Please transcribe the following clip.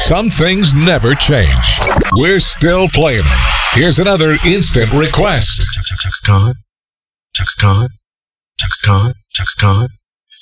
some things never change. We're still playing them. Here's another instant request. Chaka Khan, Chaka Khan, Chaka Khan, Chaka Khan.